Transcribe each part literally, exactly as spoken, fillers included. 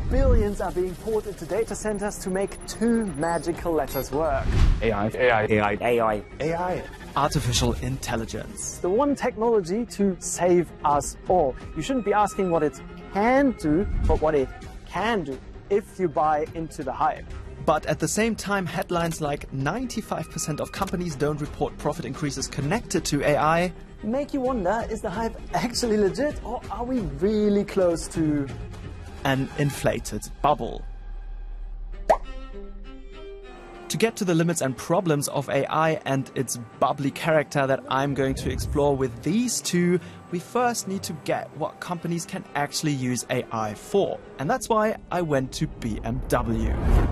billions are being poured into data centers to make two magical letters work. A I. A I. A I. A I. A I. Artificial intelligence. The one technology to save us all. You shouldn't be asking what it can do, but what it can do, if you buy into the hype. But at the same time, headlines like ninety-five percent of companies don't report profit increases connected to A I make you wonder, is the hype actually legit, or are we really close to an inflated bubble? To get to the limits and problems of A I and its bubbly character that I'm going to explore with these two, we first need to get what companies can actually use A I for. And that's why I went to B M W.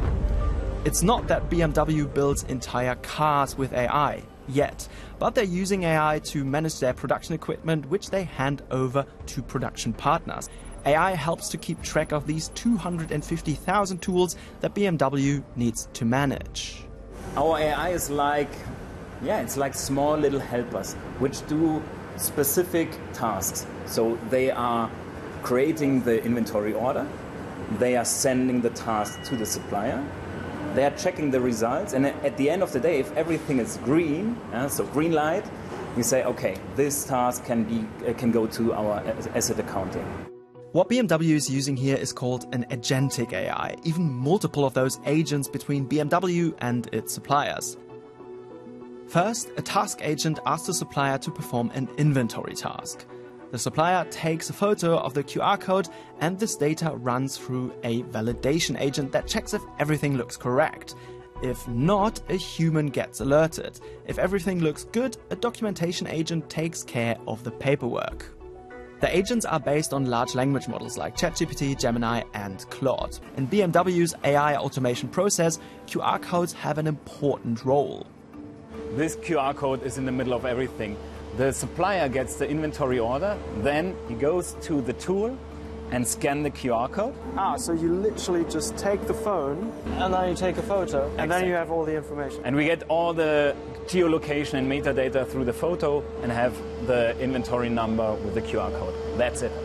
It's not that B M W builds entire cars with A I yet, but they're using A I to manage their production equipment, which they hand over to production partners. A I helps to keep track of these two hundred fifty thousand tools that B M W needs to manage. Our A I is like, yeah, it's like small little helpers which do specific tasks. So they are creating the inventory order, they are sending the task to the supplier, they are checking the results, and at the end of the day, if everything is green, uh, so green light, we say, okay, this task can be uh, can go to our asset accounting. What B M W is using here is called an agentic A I, even multiple of those agents between B M W and its suppliers. First, a task agent asks the supplier to perform an inventory task. The supplier takes a photo of the Q R code, and this data runs through a validation agent that checks if everything looks correct. If not, a human gets alerted. If everything looks good, a documentation agent takes care of the paperwork. The agents are based on large language models like ChatGPT, Gemini, and Claude. In B M W's A I automation process, Q R codes have an important role. This Q R code is in the middle of everything. The supplier gets the inventory order, then he goes to the tool and scan the Q R code. Ah, so you literally just take the phone and then you take a photo and exactly. Then you have all the information. And we get all the geolocation and metadata through the photo and have the inventory number with the Q R code. That's it.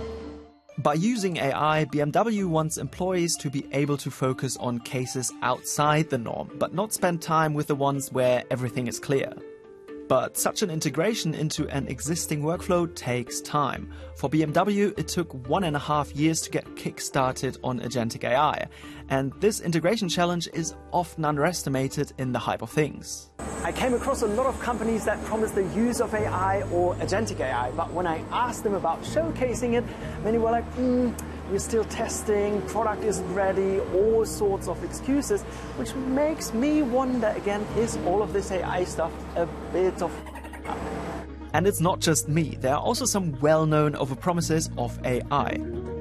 By using A I, B M W wants employees to be able to focus on cases outside the norm, but not spend time with the ones where everything is clear. But such an integration into an existing workflow takes time. For B M W, it took one and a half years to get kick-started on agentic A I. And this integration challenge is often underestimated in the hype of things. I came across a lot of companies that promise the use of A I or agentic A I, but when I asked them about showcasing it, many were like, hmm, we're still testing, product isn't ready, all sorts of excuses, which makes me wonder again, is all of this A I stuff a bit of... And it's not just me, there are also some well-known overpromises of A I.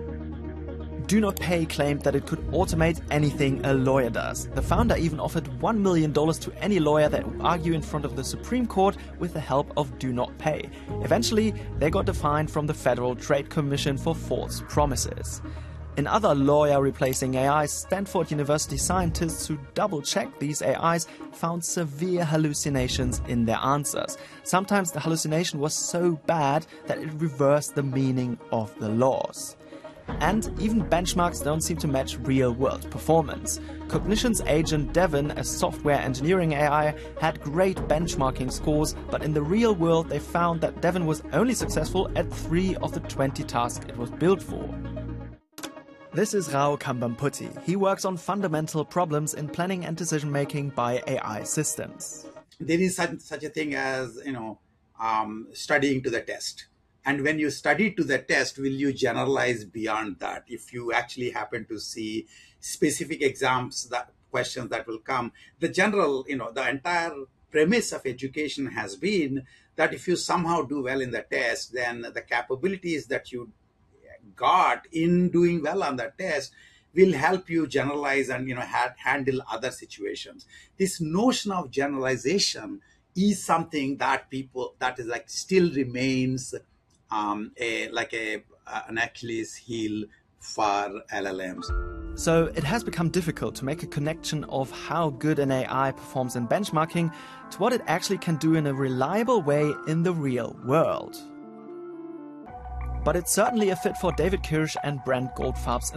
Do Not Pay claimed that it could automate anything a lawyer does. The founder even offered one million dollars to any lawyer that would argue in front of the Supreme Court with the help of Do Not Pay. Eventually, they got a fine from the Federal Trade Commission for false promises. In other lawyer-replacing A Is, Stanford University scientists who double-checked these A Is found severe hallucinations in their answers. Sometimes the hallucination was so bad that it reversed the meaning of the laws. And even benchmarks don't seem to match real-world performance. Cognition's agent Devin, a software engineering A I, had great benchmarking scores, but in the real world they found that Devin was only successful at three of the twenty tasks it was built for. This is Rao Kambamputti. He works on fundamental problems in planning and decision-making by A I systems. There is such, such a thing as, you know, um, studying to the test. And when you study to the test, will you generalize beyond that? If you actually happen to see specific exams, that questions that will come, the general, you know, the entire premise of education has been that if you somehow do well in the test, then the capabilities that you got in doing well on the test will help you generalize and, you know, ha- handle other situations. This notion of generalization is something that people, that is like still remains Um, a, like a, uh, an Achilles heel for L L Ms. So it has become difficult to make a connection of how good an A I performs in benchmarking to what it actually can do in a reliable way in the real world. But it's certainly a fit for David Kirsch and Brent Goldfarb's